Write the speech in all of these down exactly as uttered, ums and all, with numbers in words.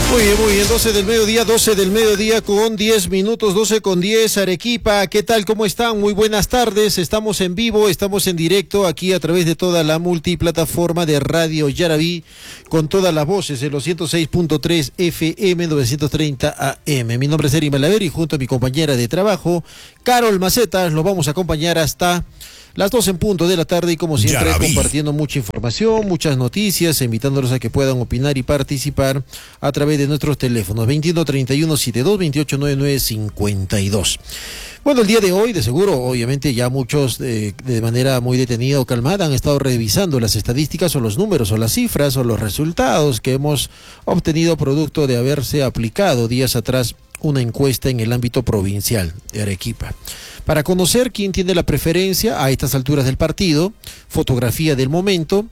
Muy bien, muy bien, doce del mediodía, doce del mediodía con diez minutos, doce con diez, Arequipa, ¿qué tal? ¿Cómo están? Muy buenas tardes, estamos en vivo, estamos en directo aquí a través de toda la multiplataforma de Radio Yaraví, con todas las voces de los ciento seis punto tres F M, novecientos treinta A M. Mi nombre es Eri Malaver y junto a mi compañera de trabajo, Carol Macetas, los vamos a acompañar hasta las dos en punto de la tarde y como siempre Yaraví, compartiendo mucha información, muchas noticias, invitándolos a que puedan opinar y participar a través de nuestros teléfonos veintiuno treinta y uno setenta y dos, veintiocho noventa y nueve cincuenta y dos. Bueno, el día de hoy, de seguro, obviamente ya muchos eh, de manera muy detenida o calmada han estado revisando las estadísticas o los números o las cifras o los resultados que hemos obtenido producto de haberse aplicado días atrás una encuesta en el ámbito provincial de Arequipa, para conocer quién tiene la preferencia a estas alturas del partido, fotografía del momento,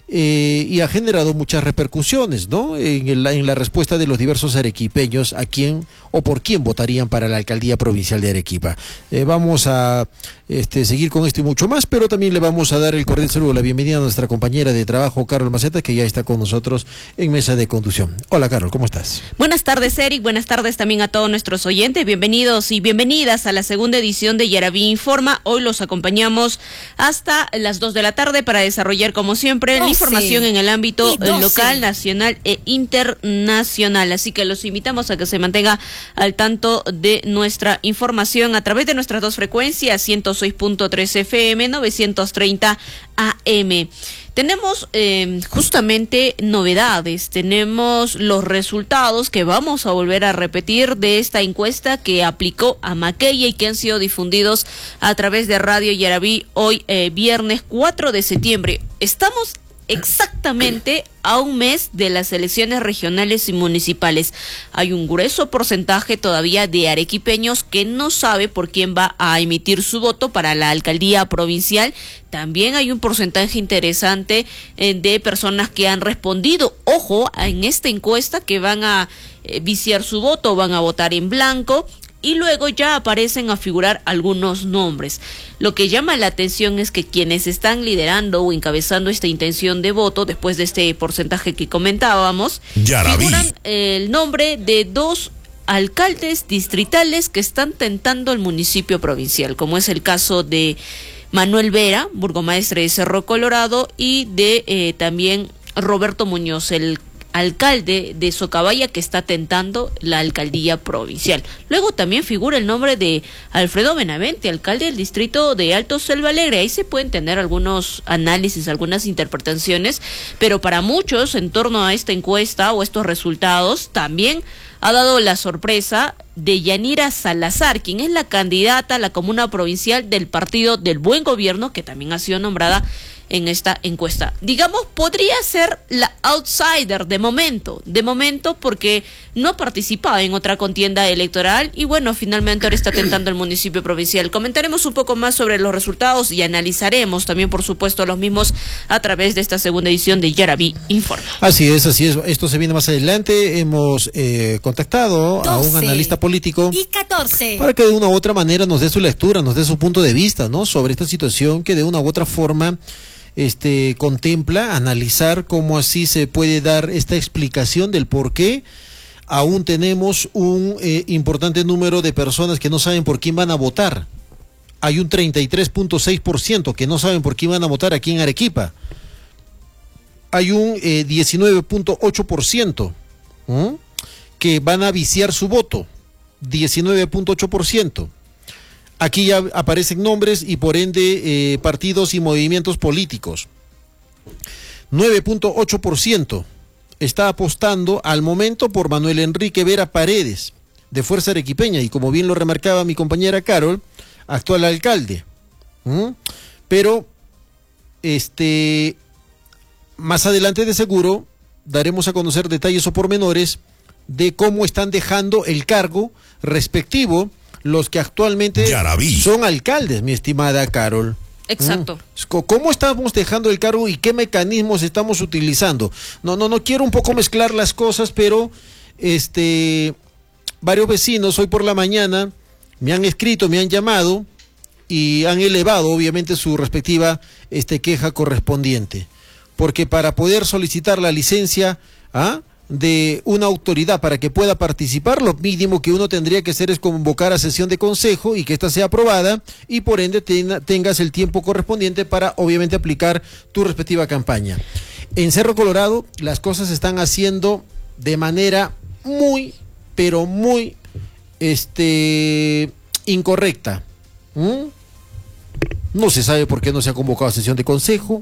eh, y ha generado muchas repercusiones, ¿no? En, el, en la respuesta de los diversos arequipeños a quién o por quién votarían para la alcaldía provincial de Arequipa. Eh, vamos a este, seguir con esto y mucho más, pero también le vamos a dar el cordial saludo, la bienvenida a nuestra compañera de trabajo, Carol Maceta, que ya está con nosotros en mesa de conducción. Hola, Carol, ¿cómo estás? Buenas tardes, Eric, buenas tardes también a todos nuestros oyentes, bienvenidos y bienvenidas a la segunda edición de Yaraví Informa. Hoy los acompañamos hasta las dos de la tarde para desarrollar, como siempre, la información en el ámbito local, nacional e internacional. Así que los invitamos a que se mantenga al tanto de nuestra información a través de nuestras dos frecuencias, ciento seis punto tres F M, novecientos treinta A M. Tenemos eh, justamente novedades, tenemos los resultados que vamos a volver a repetir de esta encuesta que aplicó a Maquella y que han sido difundidos a través de Radio Yaraví hoy eh, viernes cuatro de septiembre. Estamos exactamente a un mes de las elecciones regionales y municipales. Hay un grueso porcentaje todavía de arequipeños que no sabe por quién va a emitir su voto para la alcaldía provincial. También hay un porcentaje interesante eh, de personas que han respondido, ojo, en esta encuesta, que van a eh, viciar su voto, van a votar en blanco. Y luego ya aparecen a figurar algunos nombres. Lo que llama la atención es que quienes están liderando o encabezando esta intención de voto, después de este porcentaje que comentábamos, Yaraví, figuran el nombre de dos alcaldes distritales que están tentando el municipio provincial, como es el caso de Manuel Vera, burgomaestre de Cerro Colorado, y de eh, también Roberto Muñoz, el alcalde de Socabaya, que está tentando la alcaldía provincial. Luego también figura el nombre de Alfredo Benavente, alcalde del distrito de Alto Selva Alegre. Ahí se pueden tener algunos análisis, algunas interpretaciones, pero para muchos en torno a esta encuesta o estos resultados también ha dado la sorpresa de Yanira Salazar, quien es la candidata a la comuna provincial del Partido del Buen Gobierno, que también ha sido nombrada en esta encuesta. Digamos, podría ser la outsider de momento, de momento porque no participaba en otra contienda electoral y bueno, finalmente ahora está tentando el municipio provincial. Comentaremos un poco más sobre los resultados y analizaremos también, por supuesto, los mismos a través de esta segunda edición de Yaraví Informa. Así es, así es. Esto se viene más adelante. Hemos eh, contactado a un analista político y catorce para que de una u otra manera nos dé su lectura, nos dé su punto de vista, ¿no? Sobre esta situación que de una u otra forma Este, contempla, analizar cómo así se puede dar esta explicación del por qué aún tenemos un eh, importante número de personas que no saben por quién van a votar. Hay un treinta y tres punto seis por ciento que no saben por quién van a votar aquí en Arequipa. Hay un eh, diecinueve punto ocho por ciento ¿eh? que van a viciar su voto. diecinueve punto ocho por ciento. Aquí ya aparecen nombres y por ende eh, partidos y movimientos políticos. nueve punto ocho por ciento está apostando al momento por Manuel Enrique Vera Paredes, de Fuerza Arequipeña, y como bien lo remarcaba mi compañera Carol, actual alcalde. ¿Mm? Pero, este, más adelante de seguro daremos a conocer detalles o pormenores de cómo están dejando el cargo respectivo los que actualmente Yaraví son alcaldes, mi estimada Carol. Exacto. Mm. ¿Cómo estamos dejando el cargo y qué mecanismos estamos utilizando? No, no, no quiero un poco mezclar las cosas, pero este, varios vecinos hoy por la mañana me han escrito, me han llamado y han elevado obviamente su respectiva este, queja correspondiente. Porque para poder solicitar la licencia, ¿ah? de una autoridad para que pueda participar, lo mínimo que uno tendría que hacer es convocar a sesión de consejo y que ésta sea aprobada y por ende ten, tengas el tiempo correspondiente para obviamente aplicar tu respectiva campaña. En Cerro Colorado las cosas se están haciendo de manera muy, pero muy este, incorrecta. ¿Mm? No se sabe por qué no se ha convocado a sesión de consejo,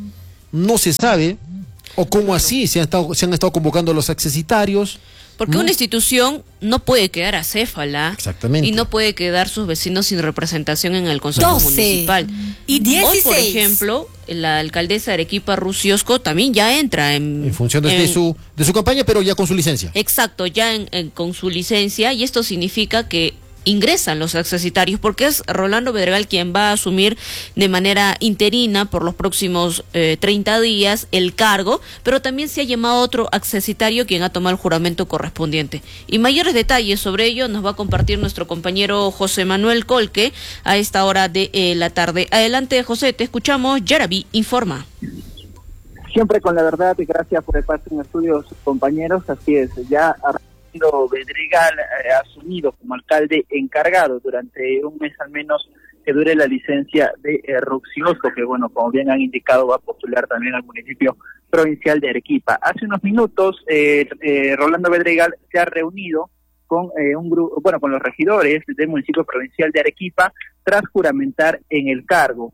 no se sabe, o cómo así se han estado, se han estado convocando los accesitarios. Porque ¿Mm? una institución no puede quedar acéfala. Exactamente. Y no puede quedar sus vecinos sin representación en el Consejo doce Municipal. Y dieciséis. Hoy, por ejemplo, la alcaldesa de Arequipa, Rusiosco, también ya entra en... En función de, en, de, su, de su campaña, pero ya con su licencia. Exacto, ya en, en, con su licencia, y esto significa que ingresan los accesitarios, porque es Rolando Bedregal quien va a asumir de manera interina por los próximos eh, treinta días el cargo, pero también se ha llamado otro accesitario quien ha tomado el juramento correspondiente. Y mayores detalles sobre ello nos va a compartir nuestro compañero José Manuel Colque a esta hora de eh, la tarde. Adelante, José, te escuchamos. Yaraví informa. Siempre con la verdad, y gracias por el paso en estudios, compañeros. Así es, ya Bedregal eh, asumido como alcalde encargado durante un mes al menos que dure la licencia de eh, Rusiosco, que bueno, como bien han indicado, va a postular también al municipio provincial de Arequipa. Hace unos minutos, eh, eh, Rolando Bedregal se ha reunido con eh, un grupo, bueno, con los regidores del municipio provincial de Arequipa tras juramentar en el cargo.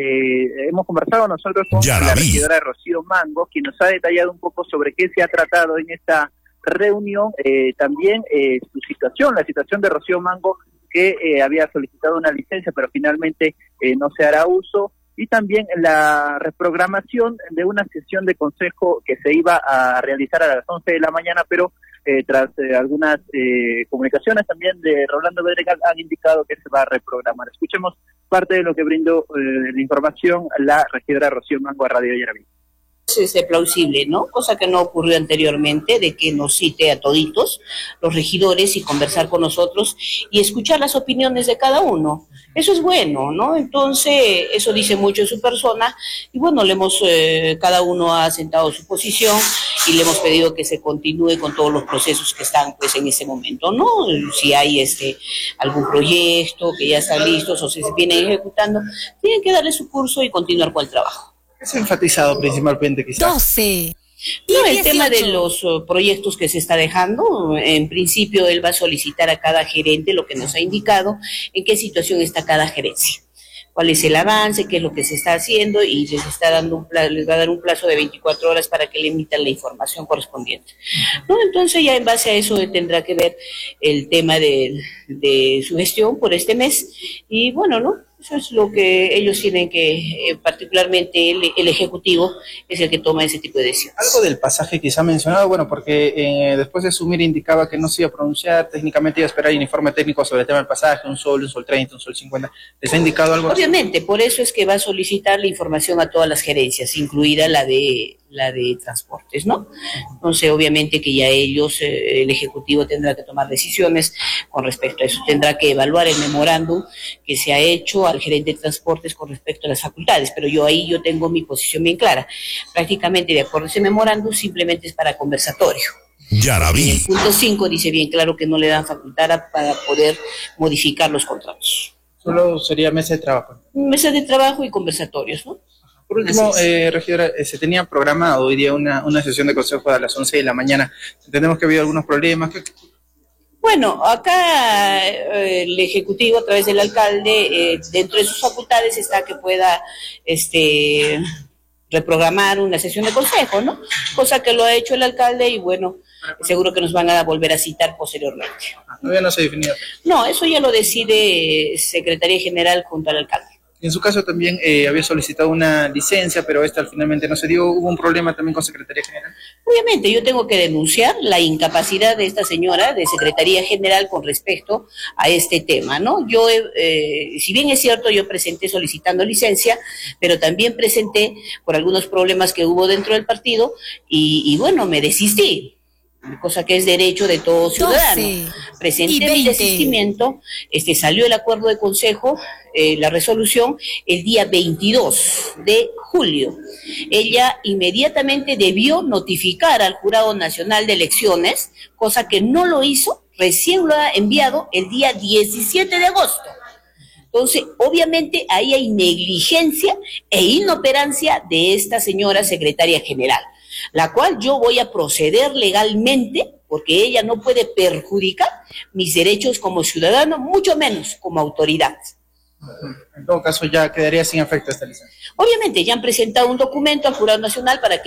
Eh, hemos conversado nosotros con la regidora Rocío Mango, quien nos ha detallado un poco sobre qué se ha tratado en esta reunión, eh, también eh, su situación, la situación de Rocío Mango, que eh, había solicitado una licencia, pero finalmente eh, no se hará uso, y también la reprogramación de una sesión de consejo que se iba a realizar a las once de la mañana, pero eh, tras eh, algunas eh, comunicaciones también de Rolando Bedregal han indicado que se va a reprogramar. Escuchemos parte de lo que brindó eh, la información la regidora Rocío Mango a Radio Yaraví. Es plausible, ¿no? Cosa que no ocurrió anteriormente, de que nos cite a toditos los regidores y conversar con nosotros y escuchar las opiniones de cada uno. Eso es bueno, ¿no? Entonces, eso dice mucho de su persona y bueno, le hemos, eh, cada uno ha sentado su posición y le hemos pedido que se continúe con todos los procesos que están pues en ese momento, ¿no? Si hay este algún proyecto que ya está listo o se vienen ejecutando, tienen que darle su curso y continuar con el trabajo. ¿Qué se ha enfatizado principalmente quizás? doce. No, el tema de los uh, proyectos que se está dejando, en principio él va a solicitar a cada gerente lo que nos ha indicado, en qué situación está cada gerencia, cuál es el avance, qué es lo que se está haciendo y les está dando un plazo, les va a dar un plazo de veinticuatro horas para que le emitan la información correspondiente. ¿No? Entonces ya en base a eso tendrá que ver el tema de, de su gestión por este mes y bueno, ¿no? Eso es lo que ellos tienen que, eh, particularmente el, el Ejecutivo, es el que toma ese tipo de decisiones. Algo del pasaje que se ha mencionado, bueno, porque eh, después de asumir indicaba que no se iba a pronunciar, técnicamente iba a esperar un informe técnico sobre el tema del pasaje, un sol, un sol treinta, un sol cincuenta. ¿Les ha indicado algo? Obviamente, por eso es que va a solicitar la información a todas las gerencias, incluida la de la de transportes, ¿no? Entonces, obviamente que ya ellos, eh, el Ejecutivo tendrá que tomar decisiones con respecto a eso, tendrá que evaluar el memorándum que se ha hecho al gerente de transportes con respecto a las facultades, pero yo ahí yo tengo mi posición bien clara. Prácticamente, de acuerdo a ese memorándum, simplemente es para conversatorio. Yaraví. En el punto cinco dice bien claro que no le dan facultad a, para poder modificar los contratos. Solo sería mesa de trabajo. Mesa de trabajo y conversatorios, ¿no? Por último, eh, regidora, eh, se tenía programado hoy día una, una sesión de consejo a las once de la mañana. Entendemos que ha habido algunos problemas. ¿Qué? Bueno, acá eh, el Ejecutivo a través del alcalde, eh, dentro de sus facultades está que pueda este reprogramar una sesión de consejo, ¿no? Cosa que lo ha hecho el alcalde y bueno, seguro que nos van a volver a citar posteriormente. Ah, todavía no se ha definido. No, eso ya lo decide Secretaría General junto al alcalde. En su caso también eh, había solicitado una licencia, pero esta finalmente no se dio. ¿Hubo un problema también con Secretaría General? Obviamente, yo tengo que denunciar la incapacidad de esta señora de Secretaría General con respecto a este tema, ¿no? Yo, eh, si bien es cierto, yo presenté solicitando licencia, pero también presenté por algunos problemas que hubo dentro del partido y, y bueno, me desistí. cosa que es derecho de todo ciudadano. Presenté mi desistimiento, este, salió el acuerdo de consejo, eh, la resolución, el día veintidós de julio. Ella inmediatamente debió notificar al Jurado Nacional de Elecciones, cosa que no lo hizo, recién lo ha enviado el día diecisiete de agosto. Entonces, obviamente, ahí hay negligencia e inoperancia de esta señora secretaria general, la cual yo voy a proceder legalmente, porque ella no puede perjudicar mis derechos como ciudadano, mucho menos como autoridad. En todo caso, ya quedaría sin efecto esta licencia. Obviamente, ya han presentado un documento al Jurado Nacional para que